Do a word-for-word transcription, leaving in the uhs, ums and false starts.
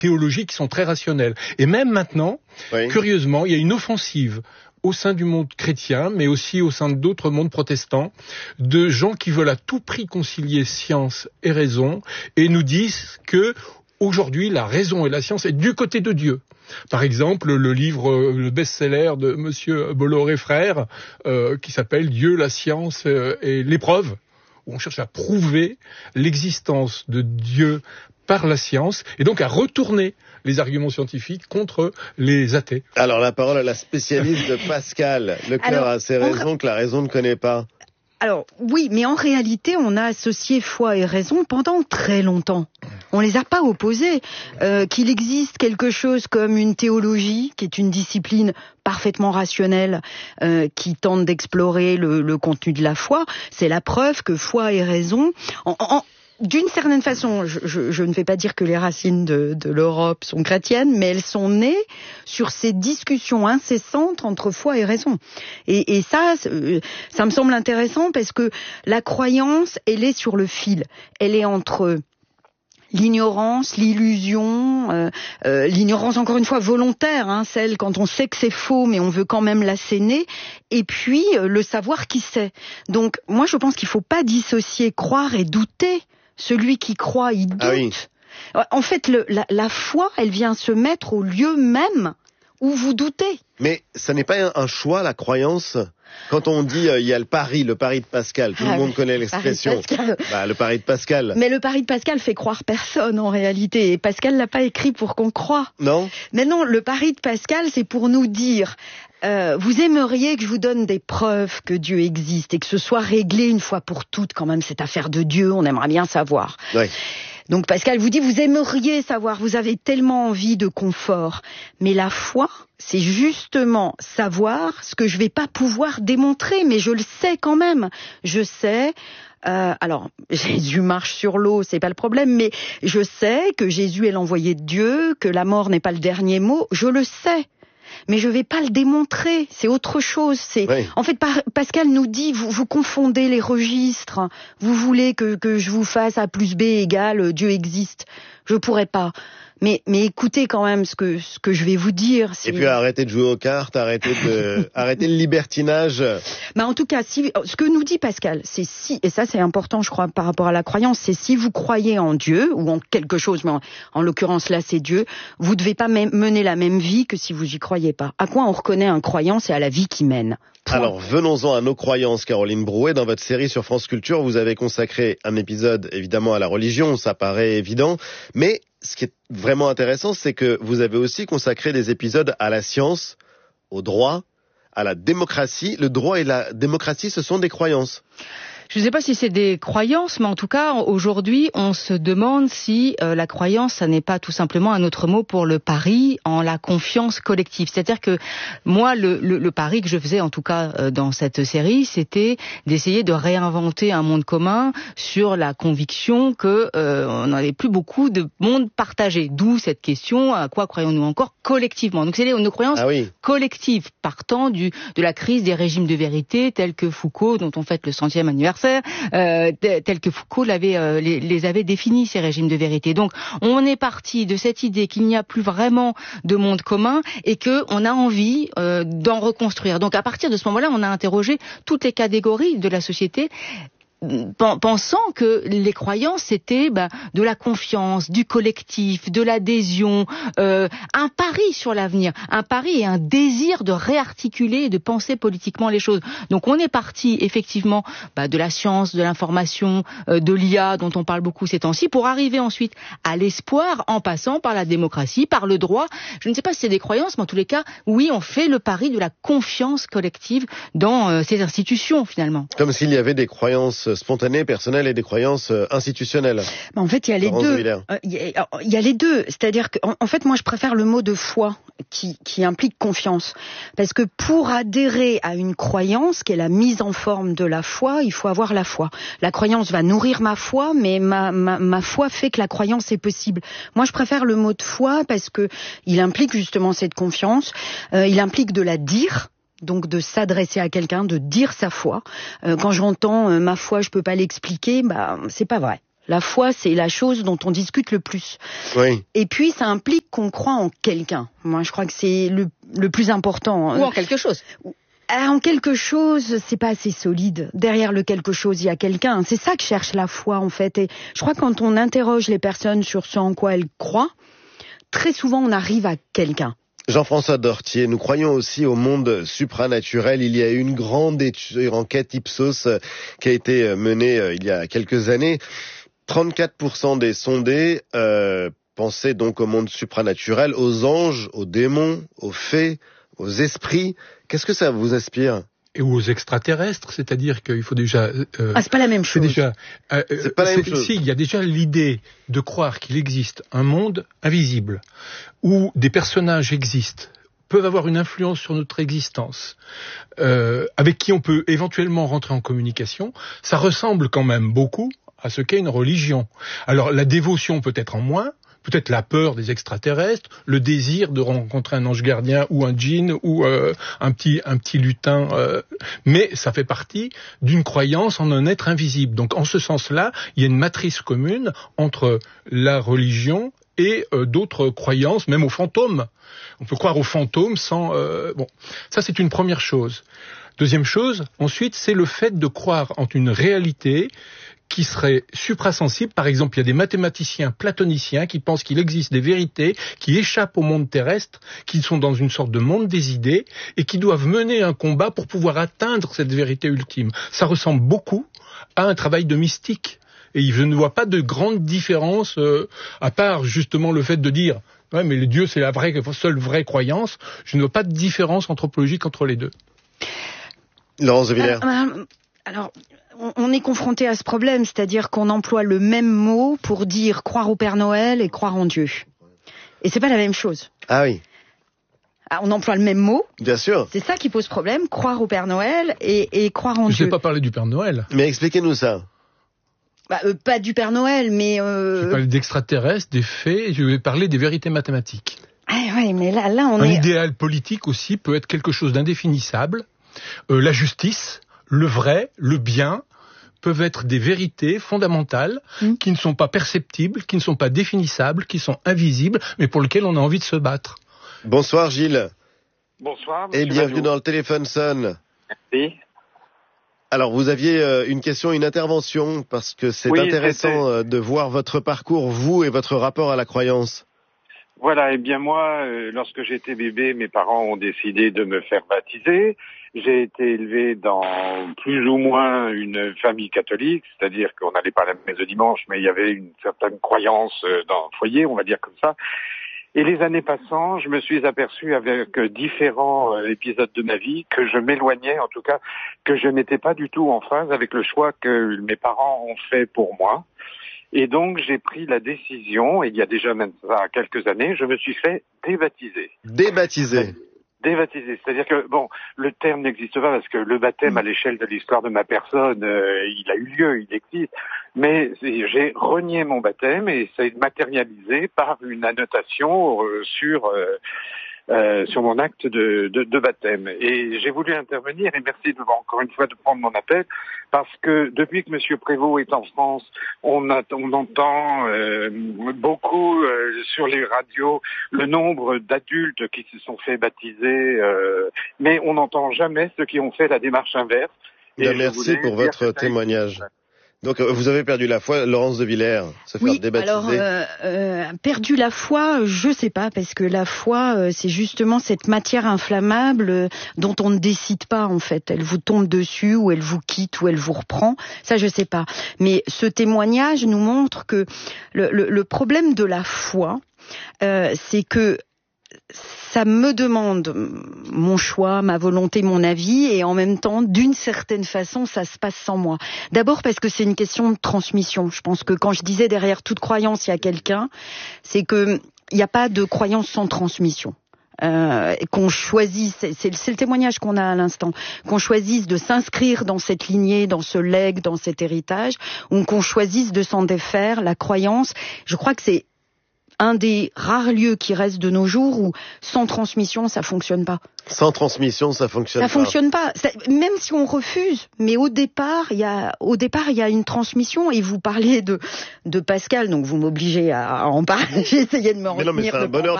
théologies qui sont très rationnelles. Et même maintenant, oui. curieusement, il y a une offensive au sein du monde chrétien, mais aussi au sein d'autres mondes protestants, de gens qui veulent à tout prix concilier science et raison, et nous disent que aujourd'hui, la raison et la science est du côté de Dieu. Par exemple, le livre, le best-seller de Monsieur Bolloré Frères, euh, qui s'appelle « Dieu, la science et l'épreuve », où on cherche à prouver l'existence de Dieu par la science, et donc à retourner les arguments scientifiques contre les athées. Alors la parole à la spécialiste de Pascal. Le cœur a ses raisons que la raison ne connaît pas. Alors oui, mais en réalité, on a associé foi et raison pendant très longtemps. On les a pas opposés. Euh, qu'il existe quelque chose comme une théologie, qui est une discipline parfaitement rationnelle, euh, qui tente d'explorer le, le contenu de la foi, c'est la preuve que foi et raison... En, en, D'une certaine façon, je, je, je ne vais pas dire que les racines de, de l'Europe sont chrétiennes, mais elles sont nées sur ces discussions incessantes entre foi et raison. Et, et ça, ça me semble intéressant parce que la croyance, elle est sur le fil. Elle est entre l'ignorance, l'illusion, euh, euh, l'ignorance encore une fois volontaire, hein, celle quand on sait que c'est faux mais on veut quand même l'asséner, et puis euh, le savoir qui sait. Donc moi je pense qu'il faut pas dissocier croire et douter. Celui qui croit, il doute. Ah oui. En fait, le, la, la foi, elle vient se mettre au lieu même où vous doutez. Mais ça n'est pas un, un choix, la croyance. Quand on dit euh, il y a le pari, le pari de Pascal, tout ah, le monde connaît l'expression. Bah, le pari de Pascal. Mais le pari de Pascal fait croire personne en réalité. Et Pascal l'a pas écrit pour qu'on croie. Non. Mais non, le pari de Pascal, c'est pour nous dire. Euh, vous aimeriez que je vous donne des preuves que Dieu existe et que ce soit réglé une fois pour toutes quand même cette affaire de Dieu, on aimerait bien savoir. Oui. Donc Pascal vous dit, vous aimeriez savoir, vous avez tellement envie de confort. Mais la foi, c'est justement savoir ce que je vais pas pouvoir démontrer, mais je le sais quand même. Je sais... Euh, alors, Jésus marche sur l'eau, c'est pas le problème, mais je sais que Jésus est l'envoyé de Dieu, que la mort n'est pas le dernier mot, je le sais. Mais je vais pas le démontrer, c'est autre chose. C'est oui. En fait, Pascal nous dit, vous, vous confondez les registres. Vous voulez que, que je vous fasse A plus B égale Dieu existe. Je pourrais pas. Mais, mais écoutez quand même ce que, ce que je vais vous dire. Si... Et puis arrêtez de jouer aux cartes, arrêtez de, arrêtez le libertinage. Bah en tout cas, si, ce que nous dit Pascal, c'est si, et ça c'est important je crois par rapport à la croyance, c'est si vous croyez en Dieu, ou en quelque chose, mais en, en l'occurrence là c'est Dieu, vous devez pas même mener la même vie que si vous y croyez pas. À quoi on reconnaît un croyant, c'est à la vie qu'il mène. Point. Alors, venons-en à nos croyances, Caroline Brouet. Dans votre série sur France Culture, vous avez consacré un épisode, évidemment, à la religion, ça paraît évident. Mais ce qui est vraiment intéressant, c'est que vous avez aussi consacré des épisodes à la science, au droit, à la démocratie. Le droit et la démocratie, ce sont des croyances. Je ne sais pas si c'est des croyances, mais en tout cas, aujourd'hui, on se demande si euh, la croyance, ça n'est pas tout simplement un autre mot pour le pari en la confiance collective. C'est-à-dire que moi, le, le, le pari que je faisais, en tout cas euh, dans cette série, c'était d'essayer de réinventer un monde commun sur la conviction que euh, on n'avait plus beaucoup de monde partagé. D'où cette question, à quoi croyons-nous encore collectivement? Donc c'est nos croyances ah oui. collectives, partant du, de la crise des régimes de vérité, tels que Foucault, dont on fête le centième anniversaire, Euh, tel que Foucault l'avait, euh, les, les avait définis, ces régimes de vérité. Donc, on est parti de cette idée qu'il n'y a plus vraiment de monde commun et que on a envie euh, d'en reconstruire. Donc, à partir de ce moment-là, on a interrogé toutes les catégories de la société, pensant que les croyances c'était bah, de la confiance, du collectif, de l'adhésion, euh, un pari sur l'avenir, un pari et un désir de réarticuler et de penser politiquement les choses. Donc on est parti effectivement bah, de la science, de l'information, euh, de l'I A dont on parle beaucoup ces temps-ci, pour arriver ensuite à l'espoir en passant par la démocratie, par le droit. Je ne sais pas si c'est des croyances, mais en tous les cas, oui, on fait le pari de la confiance collective dans euh, ces institutions finalement. Comme s'il y avait des croyances spontanées, personnelles et des croyances institutionnelles. En fait, il y a les Laurence deux. Euh, il, y a, il y a les deux. C'est-à-dire que, en, en fait, moi, je préfère le mot de foi qui, qui implique confiance. Parce que pour adhérer à une croyance, qui est la mise en forme de la foi, il faut avoir la foi. La croyance va nourrir ma foi, mais ma, ma, ma foi fait que la croyance est possible. Moi, je préfère le mot de foi parce que il implique justement cette confiance. Euh, il implique de la dire. Donc de s'adresser à quelqu'un, de dire sa foi. Euh, quand j'entends euh, ma foi, je peux pas l'expliquer, bah c'est pas vrai. La foi, c'est la chose dont on discute le plus. Oui. Et puis, ça implique qu'on croit en quelqu'un. Moi, je crois que c'est le, le plus important. Ou en quelque chose. En quelque chose, c'est pas assez solide. Derrière le quelque chose, il y a quelqu'un. C'est ça que cherche la foi, en fait. Et je crois que quand on interroge les personnes sur ce en quoi elles croient, très souvent, on arrive à quelqu'un. Jean-François Dortier, nous croyons aussi au monde supranaturel. Il y a eu une grande enquête Ipsos qui a été menée il y a quelques années. trente-quatre pour cent des sondés euh, pensaient donc au monde supranaturel, aux anges, aux démons, aux fées, aux esprits. Qu'est-ce que ça vous inspire ? Et aux extraterrestres, c'est-à-dire qu'il faut déjà... Euh, ah, c'est pas la même chose. C'est déjà... Euh, c'est pas la même chose. Si, il y a déjà l'idée de croire qu'il existe un monde invisible, où des personnages existent, peuvent avoir une influence sur notre existence, euh, avec qui on peut éventuellement rentrer en communication. Ça ressemble quand même beaucoup à ce qu'est une religion. Alors, la dévotion peut être en moins, peut-être la peur des extraterrestres, le désir de rencontrer un ange gardien ou un djinn ou euh, un petit un petit lutin, euh, mais ça fait partie d'une croyance en un être invisible. Donc en ce sens-là, il y a une matrice commune entre la religion et euh, d'autres croyances, même aux fantômes. On peut croire aux fantômes sans... Euh, bon, ça c'est une première chose. Deuxième chose, ensuite, c'est le fait de croire en une réalité qui serait suprasensible. Par exemple, il y a des mathématiciens platoniciens qui pensent qu'il existe des vérités qui échappent au monde terrestre, qui sont dans une sorte de monde des idées et qui doivent mener un combat pour pouvoir atteindre cette vérité ultime. Ça ressemble beaucoup à un travail de mystique. Et je ne vois pas de grande différence, euh, à part justement le fait de dire « ouais, mais le Dieu, c'est la vraie, seule vraie croyance ». Je ne vois pas de différence anthropologique entre les deux. Laurence de Villers. Euh, alors... On est confronté à ce problème, c'est-à-dire qu'on emploie le même mot pour dire croire au Père Noël et croire en Dieu. Et c'est pas la même chose. Ah oui. Ah, on emploie le même mot. Bien sûr. C'est ça qui pose problème, croire au Père Noël et, et croire en je Dieu. Je ne sais pas parler du Père Noël. Mais expliquez-nous ça. Bah, euh, pas du Père Noël, mais... Euh... Je vais parler d'extraterrestres, des faits, et je vais parler des vérités mathématiques. Ah ouais, mais là, là on Un est... Un idéal politique aussi peut être quelque chose d'indéfinissable. Euh, la justice, le vrai, le bien... peuvent être des vérités fondamentales mmh. qui ne sont pas perceptibles, qui ne sont pas définissables, qui sont invisibles, mais pour lesquelles on a envie de se battre. Bonsoir Gilles. Bonsoir. Et bienvenue Madou. Dans le téléphone sonne. Merci. Alors vous aviez euh, une question, une intervention, parce que c'est oui, intéressant euh, de voir votre parcours, vous et votre rapport à la croyance. Voilà, et bien moi, euh, lorsque j'étais bébé, mes parents ont décidé de me faire baptiser. J'ai été élevé dans plus ou moins une famille catholique, c'est-à-dire qu'on n'allait pas à la messe le dimanche, mais il y avait une certaine croyance dans le foyer, on va dire comme ça. Et les années passant, je me suis aperçu avec différents épisodes de ma vie que je m'éloignais, en tout cas, que je n'étais pas du tout en phase avec le choix que mes parents ont fait pour moi. Et donc, j'ai pris la décision, et il y a déjà maintenant quelques années, je me suis fait débaptiser. Débaptiser. Débaptiser, c'est-à-dire que, bon, le terme n'existe pas parce que le baptême à l'échelle de l'histoire de ma personne, euh, il a eu lieu, il existe, mais j'ai renié mon baptême et c'est matérialisé par une annotation euh, sur... Euh, Euh, sur mon acte de, de, de baptême. Et j'ai voulu intervenir, et merci de, encore une fois de prendre mon appel, parce que depuis que M. Prévost est en France, on, a, on entend euh, beaucoup euh, sur les radios le nombre d'adultes qui se sont fait baptiser, euh, mais on n'entend jamais ceux qui ont fait la démarche inverse. Bien, merci pour votre témoignage. Donc, vous avez perdu la foi, Laurence de Villers, se faire oui, débaptiser. alors, euh, euh, perdu la foi, je sais pas, parce que la foi, euh, c'est justement cette matière inflammable euh, dont on ne décide pas, en fait. Elle vous tombe dessus, ou elle vous quitte, ou elle vous reprend. Ça, je sais pas. Mais ce témoignage nous montre que le, le, le problème de la foi, euh, c'est que ça me demande mon choix, ma volonté, mon avis, et en même temps, d'une certaine façon, ça se passe sans moi. D'abord parce que c'est une question de transmission. Je pense que quand je disais derrière toute croyance, il y a quelqu'un, c'est que il n'y a pas de croyance sans transmission. Euh, qu'on choisisse, c'est, c'est le témoignage qu'on a à l'instant, qu'on choisisse de s'inscrire dans cette lignée, dans ce legs, dans cet héritage, ou qu'on choisisse de s'en défaire, la croyance, je crois que c'est un des rares lieux qui restent de nos jours où sans transmission, ça fonctionne pas. Sans transmission, ça fonctionne ça pas. Ça fonctionne pas. Ça, même si on refuse, mais au départ, il y a, au départ, il y a une transmission. Et vous parliez de, de Pascal, donc vous m'obligez à en parler. J'ai essayé de me retenir. Mais non, mais c'est un bonheur